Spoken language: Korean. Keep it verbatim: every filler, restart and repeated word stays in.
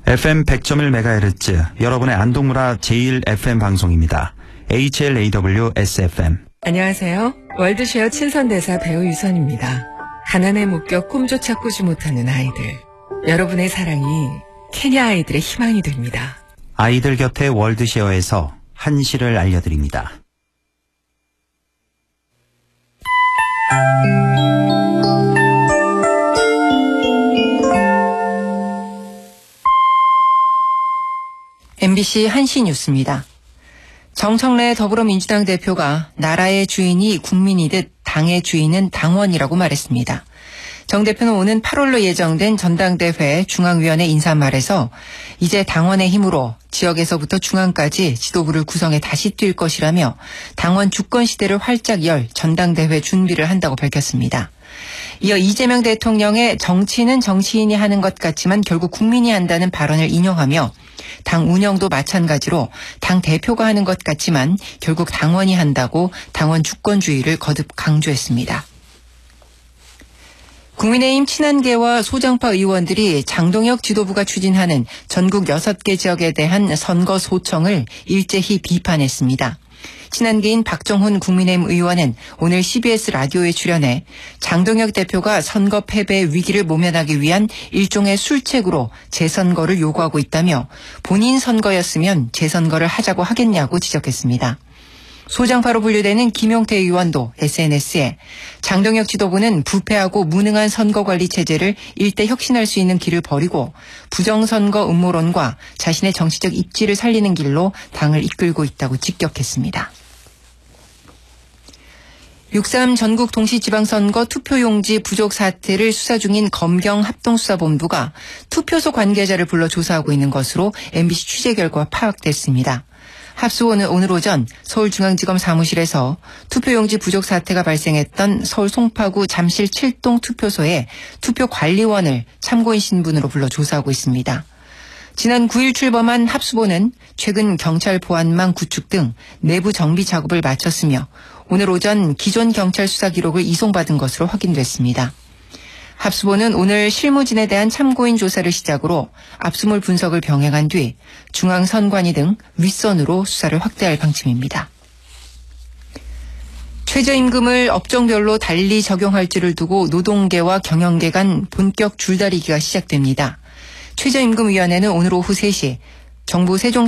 에프엠 백 점 일 메가헤르츠 여러분의 안동문화 제일 에프엠 방송입니다. 에이치엘에이더블유-에스에프엠. 안녕하세요. 월드쉐어 친선대사 배우 유선입니다. 가난에 묶여 꿈조차 꾸지 못하는 아이들. 여러분의 사랑이 케냐 아이들의 희망이 됩니다. 아이들 곁에 월드쉐어에서 한시를 알려드립니다. 엠비씨 한시 뉴스입니다. 정청래 더불어민주당 대표가 나라의 주인이 국민이듯 당의 주인은 당원이라고 말했습니다. 정 대표는 오는 팔월로 예정된 전당대회 중앙위원회 인사말에서 이제 당원의 힘으로 지역에서부터 중앙까지 지도부를 구성해 다시 뛸 것이라며 당원 주권 시대를 활짝 열 전당대회 준비를 한다고 밝혔습니다. 이어 이재명 대통령의 정치는 정치인이 하는 것 같지만 결국 국민이 한다는 발언을 인용하며 당 운영도 마찬가지로 당 대표가 하는 것 같지만 결국 당원이 한다고 당원 주권주의를 거듭 강조했습니다. 국민의힘 친한계와 소장파 의원들이 장동혁 지도부가 추진하는 전국 여섯 개 지역에 대한 선거 소청을 일제히 비판했습니다. 친한계인 박정훈 국민의힘 의원은 오늘 씨비에스 라디오에 출연해 장동혁 대표가 선거 패배 위기를 모면하기 위한 일종의 술책으로 재선거를 요구하고 있다며 본인 선거였으면 재선거를 하자고 하겠냐고 지적했습니다. 소장파로 분류되는 김용태 의원도 에스엔에스에 장동혁 지도부는 부패하고 무능한 선거관리 체제를 일대 혁신할 수 있는 길을 버리고 부정선거 음모론과 자신의 정치적 입지를 살리는 길로 당을 이끌고 있다고 직격했습니다. 육삼 전국 동시지방선거 투표용지 부족 사태를 수사 중인 검경 합동수사본부가 투표소 관계자를 불러 조사하고 있는 것으로 엠비씨 취재 결과 파악됐습니다. 합수원은 오늘 오전 서울중앙지검 사무실에서 투표용지 부족 사태가 발생했던 서울 송파구 잠실 칠 동 투표소에 투표관리원을 참고인 신분으로 불러 조사하고 있습니다. 지난 구일 출범한 합수본은 최근 경찰 보안망 구축 등 내부 정비 작업을 마쳤으며 오늘 오전 기존 경찰 수사 기록을 이송받은 것으로 확인됐습니다. 합수본은 오늘 실무진에 대한 참고인 조사를 시작으로 압수물 분석을 병행한 뒤 중앙선관위 등 윗선으로 수사를 확대할 방침입니다. 최저임금을 업종별로 달리 적용할지를 두고 노동계와 경영계 간 본격 줄다리기가 시작됩니다. 최저임금위원회는 오늘 오후 세 시 정부 세종